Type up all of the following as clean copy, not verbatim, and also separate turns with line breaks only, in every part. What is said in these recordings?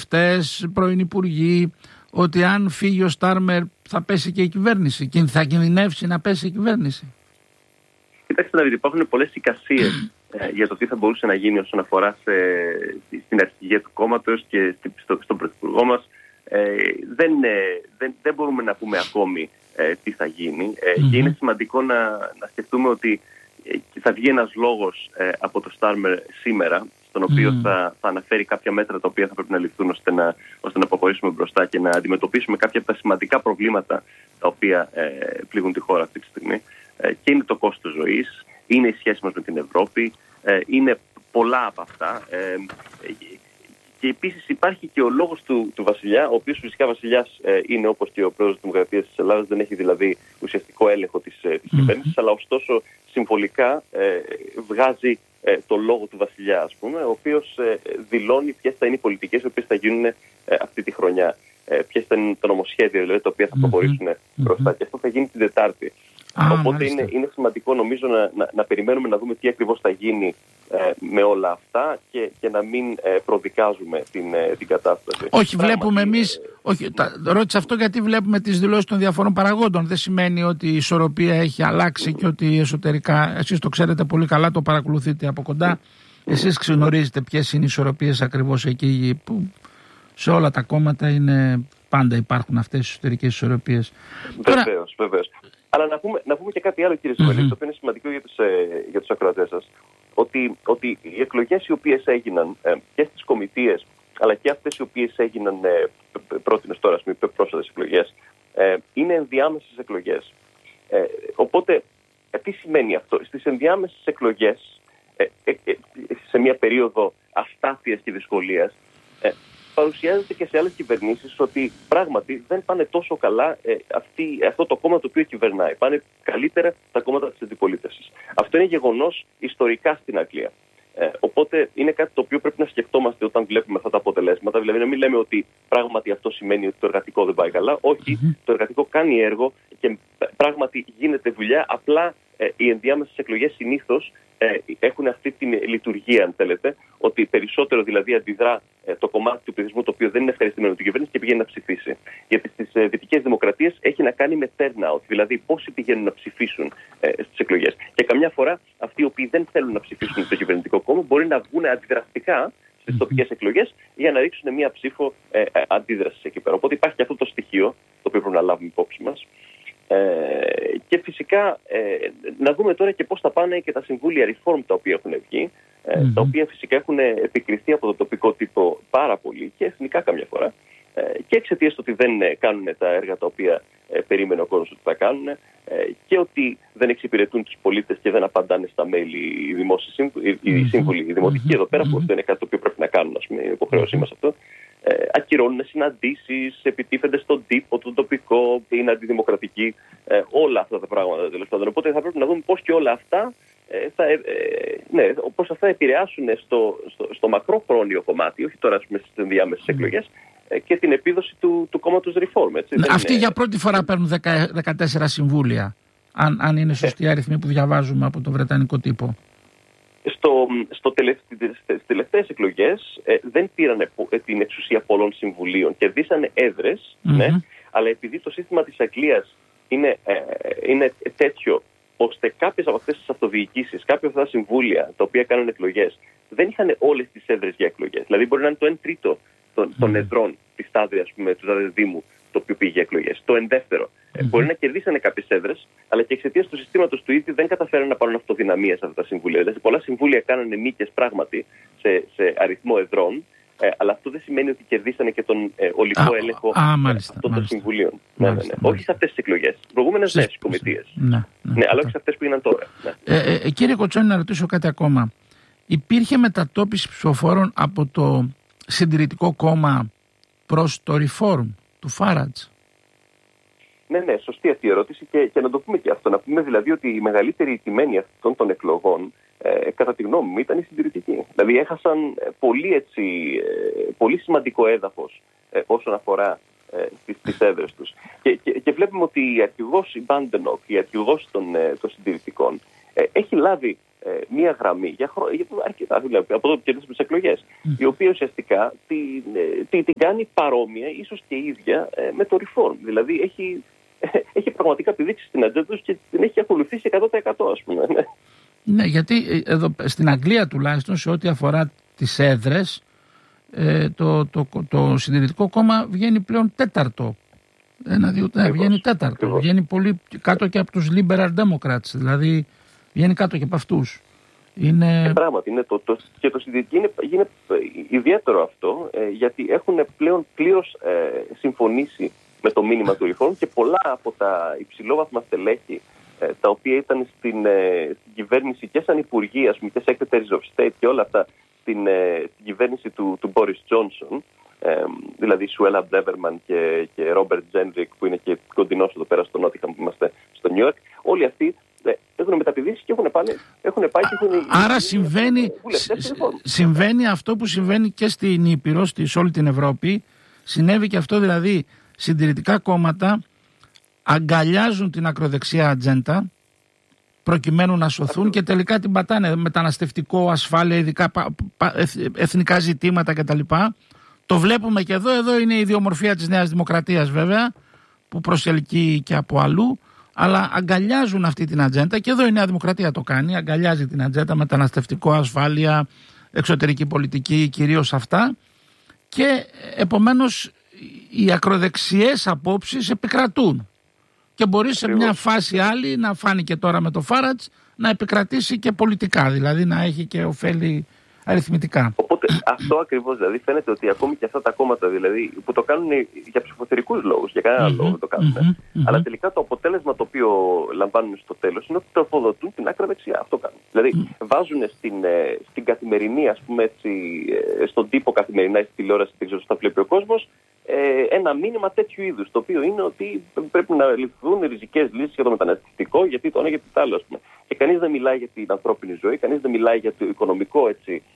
βουλευτές, πρώην υπουργοί, ότι αν φύγει ο Στάρμερ θα πέσει και η κυβέρνηση και θα κινδυνεύσει να πέσει η κυβέρνηση?
Κοιτάξτε να δείτε, υπάρχουν πολλές εικασίες για το τι θα μπορούσε να γίνει όσον αφορά στην αρχηγία του κόμματος και στον πρωθυπουργό μας. Δεν μπορούμε να πούμε ακόμη τι θα γίνει και είναι σημαντικό να σκεφτούμε ότι θα βγει ένας λόγος από το Στάρμερ σήμερα, στον οποίο θα αναφέρει κάποια μέτρα τα οποία θα πρέπει να ληφθούν ώστε να προχωρήσουμε μπροστά και να αντιμετωπίσουμε κάποια από τα σημαντικά προβλήματα τα οποία πλήγουν τη χώρα αυτή τη στιγμή. Και είναι το κόστος ζωής, είναι η σχέση μας με την Ευρώπη, είναι πολλά από αυτά. Και επίσης υπάρχει και ο λόγος του βασιλιά, ο οποίος φυσικά βασιλιάς είναι όπως και ο πρόεδρος της Δημοκρατίας της Ελλάδας, δεν έχει δηλαδή ουσιαστικό έλεγχο της κυβέρνησης, αλλά ωστόσο συμβολικά βγάζει το λόγο του βασιλιά, ας πούμε, ο οποίος δηλώνει ποιες θα είναι οι πολιτικές οι οποίες θα γίνουν αυτή τη χρονιά. Ποιες θα είναι τα νομοσχέδια δηλαδή, τα οποία θα προχωρήσουν μπροστά. Και αυτό θα γίνει την Τετάρτη. Οπότε είναι σημαντικό νομίζω να περιμένουμε να δούμε τι ακριβώς θα γίνει με όλα αυτά και να μην προδικάζουμε την κατάσταση.
Όχι, βλέπουμε εμείς, ρώτησα αυτό γιατί βλέπουμε τις δηλώσεις των διαφορών παραγόντων. Δεν σημαίνει ότι η ισορροπία έχει αλλάξει και ότι εσωτερικά, εσείς το ξέρετε πολύ καλά, το παρακολουθείτε από κοντά. Εσείς ξενορίζετε ποιες είναι οι ισορροπίες ακριβώς εκεί που σε όλα τα κόμματα πάντα υπάρχουν αυτές οι εσωτερικές ισορροπίες.
Βεβαίως. Αλλά να πούμε και κάτι άλλο, κύριε Σιμελή, το οποίο είναι σημαντικό για τους ακροατές σας, ότι οι εκλογές οι οποίες έγιναν και στις κομιτείες, αλλά και αυτές οι οποίες έγιναν πρότεινες τώρα, πρόσφατες εκλογές, είναι ενδιάμεσες εκλογές. Οπότε, τι σημαίνει αυτό? Στις ενδιάμεσες εκλογές, σε μια περίοδο αστάθειας και δυσκολίας, παρουσιάζεται και σε άλλες κυβερνήσεις ότι πράγματι δεν πάνε τόσο καλά αυτό το κόμμα το οποίο κυβερνάει. Πάνε καλύτερα τα κόμματα της αντιπολίτευσης. Αυτό είναι γεγονός ιστορικά στην Αγγλία. Οπότε είναι κάτι το οποίο πρέπει να σκεφτόμαστε όταν βλέπουμε αυτά τα αποτελέσματα. Δηλαδή να μην λέμε ότι πράγματι αυτό σημαίνει ότι το εργατικό δεν πάει καλά. Όχι, το εργατικό κάνει έργο και πράγματι γίνεται δουλειά. Απλά οι ενδιάμεσες εκλογές συνήθως έχουν αυτή τη λειτουργία, αν θέλετε, ότι περισσότερο δηλαδή αντιδρά το κομμάτι του πληθυσμού το οποίο δεν είναι ευχαριστημένο με την κυβέρνηση και πηγαίνει να ψηφίσει. Γιατί στις δυτικές δημοκρατίες έχει να κάνει με turnout, δηλαδή πόσοι πηγαίνουν να ψηφίσουν στις εκλογές. Και καμιά φορά αυτοί οι οποίοι δεν θέλουν να ψηφίσουν το κυβερνητικό κόμμα μπορεί να βγουν αντιδραστικά στις τοπικές εκλογές για να ρίξουν μία ψήφο αντίδραση εκεί πέρα. Οπότε υπάρχει και αυτό το στοιχείο το οποίο πρέπει να λάβουμε υπόψη μας. Και φυσικά να δούμε τώρα και πώς θα πάνε και τα συμβούλια reform τα οποία έχουν βγει, τα οποία φυσικά έχουν επικριθεί από το τοπικό τύπο πάρα πολύ και εθνικά καμιά φορά, και εξαιτίας του ότι δεν κάνουν τα έργα τα οποία περίμενε ο κόσμος ότι θα κάνουν, και ότι δεν εξυπηρετούν τους πολίτες και δεν απαντάνε στα mail οι σύμβουλοι, οι δημοτικοί εδώ πέρα, που αυτό είναι κάτι το οποίο πρέπει να κάνουν, ας πούμε, είναι υποχρέωσή μας αυτό. Ακυρώνουν συναντήσεις, επιτίθενται στον τύπο, τον τοπικό, είναι αντιδημοκρατικοί, όλα αυτά τα πράγματα τέλος πάντων. Οπότε θα πρέπει να δούμε πώς και όλα αυτά πώς αυτά επηρεάσουν στο μακρόχρόνιο κομμάτι, όχι τώρα στις ενδιάμεσες εκλογές, και την επίδοση του κόμματος Reform. Έτσι.
Αυτοί για πρώτη φορά παίρνουν 14 συμβούλια, αν είναι σωστή η αριθμή που διαβάζουμε από το βρετανικό τύπο. Στις τελευταίες εκλογές δεν πήραν την εξουσία πολλών συμβουλίων. Κερδίσανε έδρες, ναι, αλλά επειδή το σύστημα της Αγγλίας είναι τέτοιο, ώστε κάποιες από αυτές τις αυτοδιοικήσεις, κάποια από αυτά τα συμβούλια τα οποία κάνουν εκλογές, δεν είχαν όλες τις έδρες για εκλογές. Δηλαδή μπορεί να είναι το 1/3 των εδρών της τάδε, ας πούμε, του τάδε Δήμου, το οποίο πήγε για εκλογές. Το 1/2. Μπορεί να κερδίσανε κάποιες έδρες, αλλά και εξαιτίας του συστήματος του ίδιου δεν καταφέρουν να πάρουν αυτοδυναμία σε αυτά τα συμβούλια. Δηλαδή, πολλά συμβούλια κάνανε νίκες πράγματι σε αριθμό εδρών, αλλά αυτό δεν σημαίνει ότι κερδίσανε και τον ολικό έλεγχο αυτών των συμβουλίων. Όχι σε αυτές τις εκλογές. Προηγούμενες νέες κομιτείες. Αλλά όχι σε αυτές που έγιναν τώρα. Κύριε Κοτσόνη, να ρωτήσω κάτι ακόμα. Υπήρχε μετατόπιση ψηφοφόρων από το Συντηρητικό Κόμμα προς το Reform του Φάρατζ?
Ναι, σωστή αυτή η ερώτηση και να το πούμε και αυτό. Να πούμε δηλαδή ότι η μεγαλύτερη τιμένη αυτών των εκλογών, κατά τη γνώμη μου, ήταν οι συντηρητικοί. Δηλαδή έχασαν πολύ σημαντικό έδαφος όσον αφορά στις έδρες τους. Και βλέπουμε ότι η αρχηγός, η Μπάντενοκ, η αρχηγός των συντηρητικών, έχει λάβει μία γραμμή για αρκετά δηλαδή, από εδώ που κερδίσαμε τις εκλογές, η οποία ουσιαστικά την κάνει παρόμοια, ίσως και ίδια με το reform. Δηλαδή έχει πραγματικά επιδείξει την ατζέντα τους και την έχει ακολουθήσει 100% ας πούμε.
Ναι, γιατί εδώ στην Αγγλία τουλάχιστον σε ό,τι αφορά τις έδρες το Συντηρητικό Κόμμα βγαίνει πλέον τέταρτο. Βγαίνει τέταρτο. Βγαίνει πολύ κάτω και από τους Liberal Democrats. Δηλαδή βγαίνει κάτω και από αυτούς.
Πράγματι, και το συντηρητικό είναι ιδιαίτερο αυτό, γιατί έχουν πλέον πλήρως συμφωνήσει με το μήνυμα του reform και πολλά από τα υψηλόβαθμα στελέχη τα οποία ήταν στην κυβέρνηση και σαν υπουργοί, ας πούμε, και secretaries of state και όλα αυτά στην κυβέρνηση του Boris Johnson, δηλαδή Σουέλα Μπρέβερμαν και Ρόμπερτ Τζένρικ που είναι και κοντινός εδώ πέρα στο Νότιχαμ που είμαστε στο Νιου Ιόρκ, όλοι αυτοί έχουν μεταπηδήσει και έχουν πάει και έχουν...
Άρα συμβαίνει αυτό που συμβαίνει και στην Ήπειρο, σε όλη την Ευρώπη. Συνέβη και αυτό, δηλαδή συντηρητικά κόμματα αγκαλιάζουν την ακροδεξιά ατζέντα προκειμένου να σωθούν και τελικά την πατάνε. Μεταναστευτικό, ασφάλεια, ειδικά εθνικά ζητήματα κτλ. Το βλέπουμε και εδώ είναι η ιδιομορφία της Νέας Δημοκρατίας βέβαια, που προσελκύει και από αλλού, αλλά αγκαλιάζουν αυτή την ατζέντα και εδώ η Νέα Δημοκρατία το κάνει, αγκαλιάζει την ατζέντα, μεταναστευτικό, ασφάλεια, εξωτερική πολιτική, κυρίως αυτά, και επομένως οι ακροδεξιές απόψεις επικρατούν και μπορεί σε μια φάση άλλη, να φάνηκε τώρα με το Φάρατζ, να επικρατήσει και πολιτικά, δηλαδή να έχει και ωφέλη αριθμητικά.
Οπότε αυτό ακριβώς, δηλαδή φαίνεται ότι ακόμη και αυτά τα κόμματα δηλαδή, που το κάνουν για ψηφοθερικούς λόγους, για κανένα λόγο δεν το κάνουν, αλλά τελικά το αποτέλεσμα το οποίο λαμβάνουν στο τέλος είναι ότι τροφοδοτούν την άκρα δεξιά. Αυτό κάνουν. Δηλαδή βάζουν στην καθημερινή, ας πούμε έτσι, στον τύπο καθημερινά ή στη τηλεόραση, δεν ξέρω, στα βλέπει ο κόσμος, ένα μήνυμα τέτοιου είδους, το οποίο είναι ότι πρέπει να ληφθούν ριζικές λύσεις για το μεταναστευτικό, γιατί το ένα γιατί το άλλο, ας πούμε. Και κανείς δεν μιλάει για την ανθρώπινη ζωή, κανείς δεν μιλάει για το οικονομικό,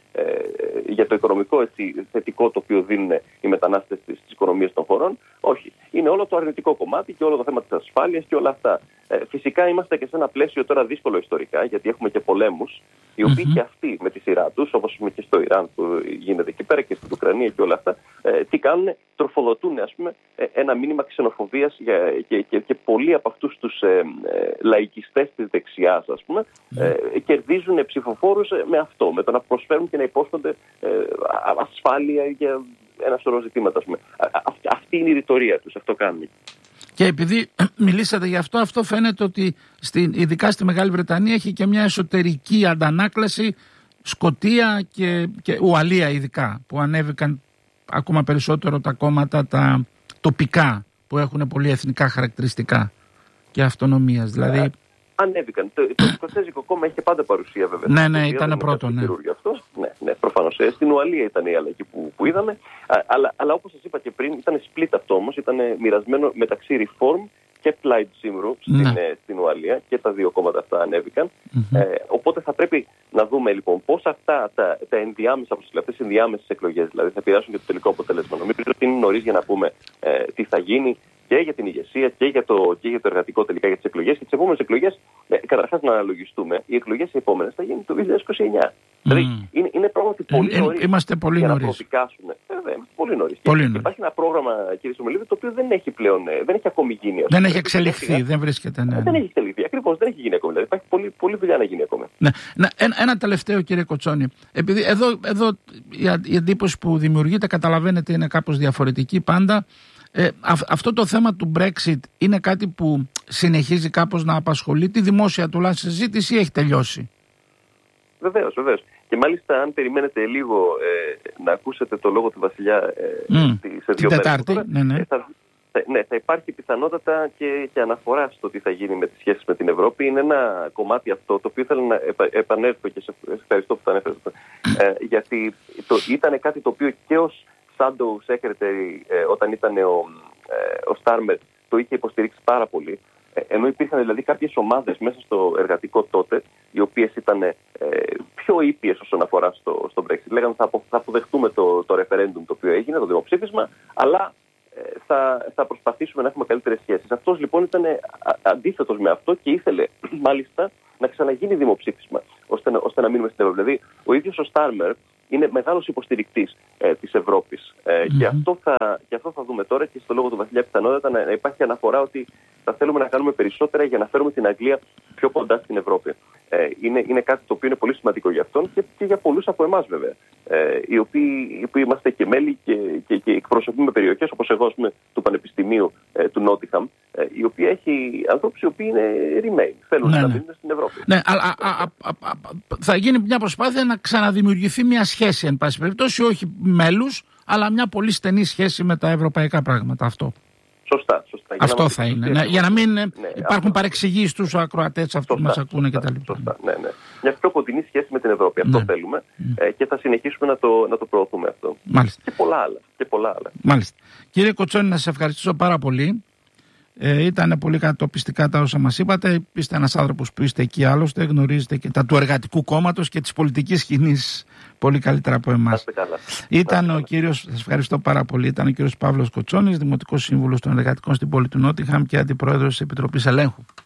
θετικό το οποίο δίνουν οι μετανάστες στις οικονομίες των χωρών. Όχι. Είναι όλο το αρνητικό κομμάτι και όλο το θέμα της ασφάλειας και όλα αυτά. Φυσικά είμαστε και σε ένα πλαίσιο τώρα δύσκολο ιστορικά, γιατί έχουμε και πολέμους, οι οποίοι και αυτοί με τη σειρά τους, όπως και στο Ιράν που γίνεται εκεί πέρα και στην Ουκρανία και όλα αυτά, τι κάνουν, τροφοδοτούν, ας πούμε, ένα μήνυμα ξενοφοβίας και πολλοί από αυτούς τους λαϊκιστές της δεξιάς, ας πούμε, κερδίζουν ψηφοφόρους με αυτό, με το να προσφέρουν και να υπόσχονται ασφάλεια για ένα σωρό ζητήματα, ας πούμε. Αυτή είναι η ρητορία τους, αυτό κάνουν.
Και επειδή μιλήσατε γι' αυτό, αυτό φαίνεται ότι ειδικά στη Μεγάλη Βρετανία έχει και μια εσωτερική αντανάκλαση, Σκωτία και Ουαλία ειδικά, που ανέβηκαν ακόμα περισσότερο τα κόμματα τα τοπικά που έχουν πολύ εθνικά χαρακτηριστικά και αυτονομίας. Δηλαδή...
Ανέβηκαν. Το Σκοτσέζικο κόμμα είχε πάντα παρουσία βέβαια.
Ναι, ήταν πρώτο.
Ναι, προφανώς. Στην Ουαλία ήταν η αλλαγή που είδαμε. Αλλά όπως σας είπα και πριν, ήταν split αυτό όμως. Ήταν μοιρασμένο μεταξύ Reform και Plaid Cymru στην Ουαλία και τα δύο κόμματα αυτά ανέβηκαν. Οπότε θα πρέπει να δούμε λοιπόν πώς αυτά τα ενδιάμεσα, αυτές οι ενδιάμεσες εκλογές δηλαδή, θα επηρεάσουν και το τελικό αποτέλεσμα. Νομίζω ότι είναι νωρίς για να πούμε τι θα γίνει και για την ηγεσία και για το εργατικό τελικά για τις εκλογές. Και τις επόμενες εκλογές, καταρχάς να αναλογιστούμε, οι εκλογές οι επόμενες θα γίνουν το 2029. Δηλαδή είναι πράγματι πολύ νωρίς.
Είμαστε πολύ νωρίς.
Να προδικάσουμε. Πολύ νωρίς. Υπάρχει ένα πρόγραμμα, κύριε Σομελίδη, το οποίο δεν έχει πλέον, δεν έχει ακόμη γίνει.
Δεν έχει εξελιχθεί, δεν βρίσκεται.
Δεν έχει εξελιχθεί. Ακριβώς, δεν έχει γίνει ακόμη. Δηλαδή υπάρχει πολλή δουλειά να γίνει ακόμη.
Ένα τελευταίο, κύριε Κοτσόνη. Επειδή εδώ η εντύπωση που δημιουργείται, καταλαβαίνετε, είναι κάπως διαφορετική πάντα. Αυτό το θέμα του Brexit είναι κάτι που συνεχίζει κάπως να απασχολεί τη δημόσια τουλάχιστον συζήτηση ή έχει τελειώσει?
Βεβαίως. Και μάλιστα αν περιμένετε λίγο να ακούσετε το λόγο του Βασιλιά σε 2 μέρες, θα υπάρχει πιθανότατα και αναφορά στο τι θα γίνει με τις σχέσεις με την Ευρώπη. Είναι ένα κομμάτι αυτό το οποίο ήθελα να επανέλθω και σε ευχαριστώ που το ανέφερες. Γιατί ήταν κάτι το οποίο και ως Shadow Secretary όταν ήταν ο Στάρμερ το είχε υποστηρίξει πάρα πολύ, ενώ υπήρχαν δηλαδή κάποιες ομάδες μέσα στο εργατικό τότε οι οποίες ήταν πιο ήπιες όσον αφορά στο Brexit. Λέγανε θα αποδεχτούμε το referendum το οποίο έγινε, το δημοψήφισμα, αλλά θα προσπαθήσουμε να έχουμε καλύτερες σχέσεις. Αυτός λοιπόν ήταν αντίθετος με αυτό και ήθελε μάλιστα να ξαναγίνει δημοψήφισμα, ώστε να μείνουμε στην Ευρώπη. Δηλαδή, ο ίδιος ο Στάρμερ είναι μεγάλος υποστηρικτής της Ευρώπης. Και αυτό θα δούμε τώρα, και στο λόγο του Βασιλιά πιθανότατα να υπάρχει αναφορά ότι θα θέλουμε να κάνουμε περισσότερα για να φέρουμε την Αγγλία πιο κοντά στην Ευρώπη. Είναι κάτι το οποίο είναι πολύ σημαντικό για αυτόν και για πολλούς από εμάς, βέβαια. Οι οποίοι είμαστε και μέλη και εκπροσωπούμε περιοχές όπως εγώ, ας πούμε, του Πανεπιστημίου του Νότιχαμ, η οποία έχει ανθρώπους οι οποίοι είναι remain, θέλουν να μείνουν στην Ευρώπη.
Ναι, αλλά θα γίνει μια προσπάθεια να ξαναδημιουργηθεί μια σχέση, εν πάση περιπτώσει, όχι μέλους, αλλά μια πολύ στενή σχέση με τα ευρωπαϊκά πράγματα. Αυτό.
Σωστά.
Αυτό θα είναι. Για να μην υπάρχουν παρεξηγήσεις στους ακροατές αυτούς που μας ακούνε κτλ.
Ναι. Μια πιο κοντινή σχέση με την Ευρώπη. Αυτό θέλουμε και θα συνεχίσουμε να το προωθούμε αυτό.
Μάλιστα.
Και πολλά άλλα.
Μάλιστα. Κύριε Κοτσόνη, να σας ευχαριστήσω πάρα πολύ. Ήταν πολύ κατοπιστικά τα όσα μας είπατε. Είστε ένας άνθρωπος που είστε εκεί, άλλωστε γνωρίζετε και τα του εργατικού κόμματος και της πολιτικής σκηνής πολύ καλύτερα από εμάς. Ήταν ο κύριος, σας ευχαριστώ πάρα πολύ, ήταν ο κύριος Παύλος Κοτσόνης, Δημοτικός Σύμβουλος των Εργατικών στην πόλη του Νότιχαμ και Αντιπρόεδρος της Επιτροπής Ελέγχου.